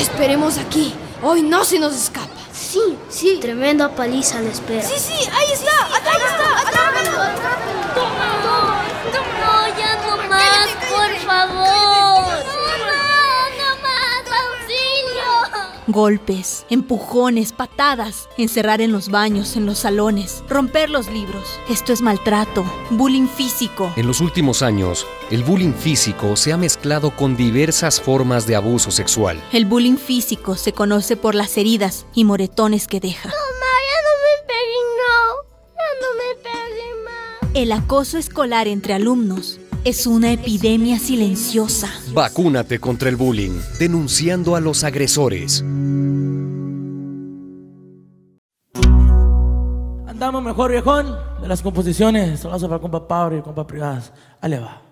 Esperemos aquí. Hoy no se nos escapa. Sí. Tremenda paliza le espera. Sí, ahí está. Atrápalo. No, ya no más, por favor. No más, auxilio. Golpes, empujones, patadas, encerrar en los baños, en los salones, romper los libros. Esto es maltrato, bullying físico. En los últimos años, el bullying físico se ha mezclado con diversas formas de abuso sexual. El bullying físico se conoce por las heridas y moretones que deja. Ya no me peguen más. El acoso escolar entre alumnos es una epidemia silenciosa. Vacúnate contra el bullying, denunciando a los agresores. Andamos mejor, viejón. De las composiciones, solo para compa Pablo y compa Privadas. Ahí le va.